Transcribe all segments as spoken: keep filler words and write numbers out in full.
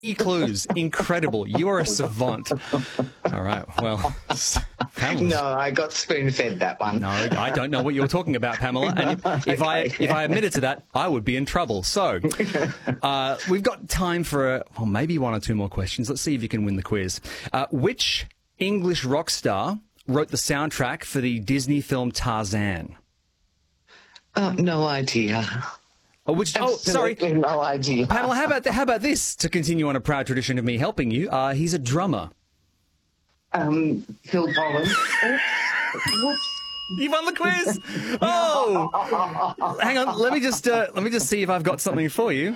clues. Incredible. You are a savant. All right. Well, Pamela. No, I got spoon-fed that one. No, I don't know what you're talking about, Pamela. And if, if I if I admitted to that, I would be in trouble. So uh, we've got time for a, well, maybe one or two more questions. Let's see if you can win the quiz. Uh, which English rock star wrote the soundtrack for the Disney film Tarzan? Oh, no idea. Oh, which, oh, sorry. No idea. Pamela, how about, how about this, to continue on a proud tradition of me helping you? Uh, he's a drummer. Um, Phil Collins. You won the quiz. Oh, hang on. Let me just uh, let me just see if I've got something for you.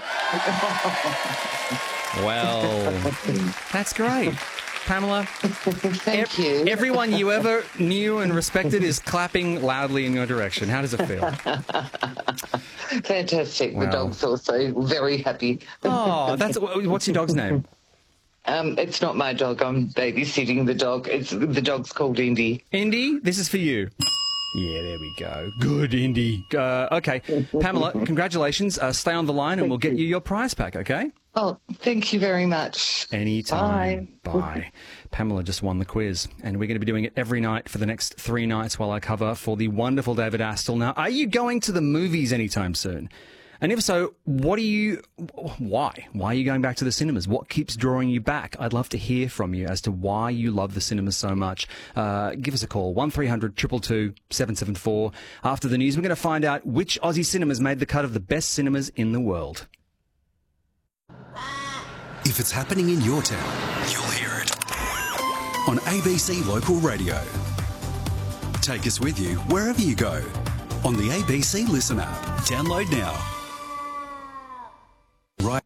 Well, that's great, Pamela. Thank you. Everyone you ever knew and respected is clapping loudly in your direction. How does it feel? Fantastic. Wow. The dog's also very happy. Oh, that's what's your dog's name? Um, it's not my dog. I'm babysitting the dog. It's the dog's called Indy. Indy, this is for you. Yeah, there we go. Good, Indy. Uh, okay, Pamela, congratulations. Uh, stay on the line and we'll get you your prize pack, okay? Oh, thank you very much. Anytime. Bye. Bye. Pamela just won the quiz, and we're going to be doing it every night for the next three nights while I cover for the wonderful David Astle. Now, are you going to the movies anytime soon? And if so, what are you, why? Why are you going back to the cinemas? What keeps drawing you back? I'd love to hear from you as to why you love the cinemas so much. Uh, give us a call, one three hundred two two two seven seven four. After the news, we're going to find out which Aussie cinemas made the cut of the best cinemas in the world. If it's happening in your town, you'll hear it on A B C Local Radio. Take us with you wherever you go on the A B C Listen app. Download now. Right.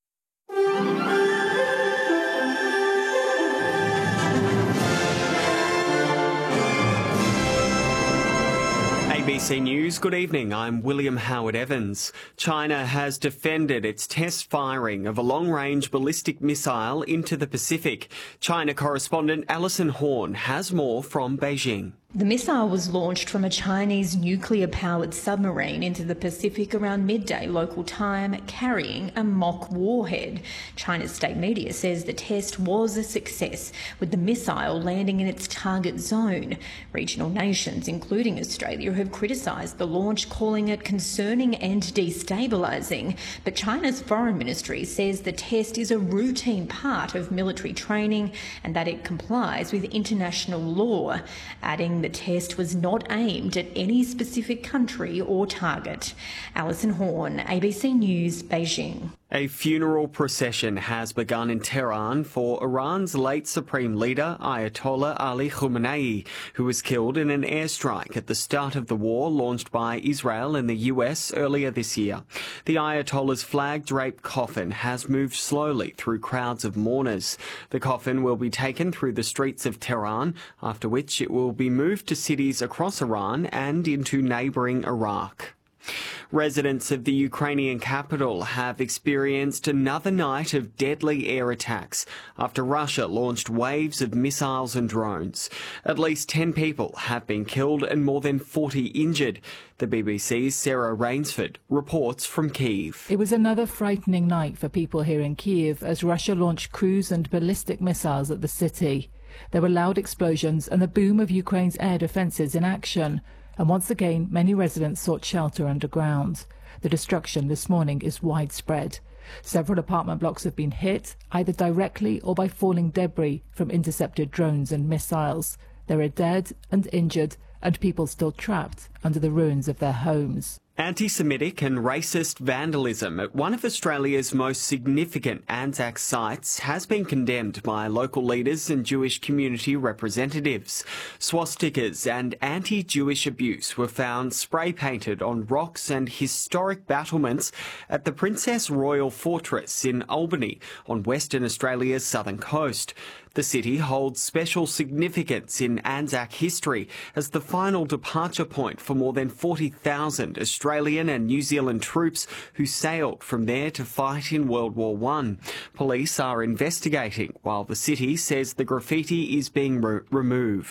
A B C News, good evening. I'm William Howard Evans. China has defended its test firing of a long-range ballistic missile into the Pacific. China correspondent Alison Horn has more from Beijing. The missile was launched from a Chinese nuclear-powered submarine into the Pacific around midday local time, carrying a mock warhead. China's state media says the test was a success, with the missile landing in its target zone. Regional nations, including Australia, have criticised the launch, calling it concerning and destabilising. But China's foreign ministry says the test is a routine part of military training and that it complies with international law, adding the test was not aimed at any specific country or target. Alison Horn, A B C News, Beijing. A funeral procession has begun in Tehran for Iran's late supreme leader, Ayatollah Ali Khamenei, who was killed in an airstrike at the start of the war launched by Israel and the U S earlier this year. The Ayatollah's flag-draped coffin has moved slowly through crowds of mourners. The coffin will be taken through the streets of Tehran, after which it will be moved to cities across Iran and into neighbouring Iraq. Residents of the Ukrainian capital have experienced another night of deadly air attacks after Russia launched waves of missiles and drones. At least ten people have been killed and more than forty injured. The B B C's Sarah Rainsford reports from Kyiv. It was another frightening night for people here in Kyiv as Russia launched cruise and ballistic missiles at the city. There were loud explosions and the boom of Ukraine's air defences in action. And once again, many residents sought shelter underground. The destruction this morning is widespread. Several apartment blocks have been hit, either directly or by falling debris from intercepted drones and missiles. There are dead and injured, and people still trapped under the ruins of their homes. Anti-Semitic and racist vandalism at one of Australia's most significant Anzac sites has been condemned by local leaders and Jewish community representatives. Swastikas and anti-Jewish abuse were found spray-painted on rocks and historic battlements at the Princess Royal Fortress in Albany on Western Australia's southern coast. The city holds special significance in Anzac history as the final departure point for more than forty thousand Australian and New Zealand troops who sailed from there to fight in World War One. Police are investigating while the city says the graffiti is being re- removed.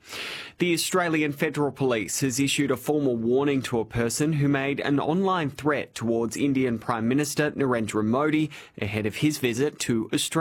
The Australian Federal Police has issued a formal warning to a person who made an online threat towards Indian Prime Minister Narendra Modi ahead of his visit to Australia.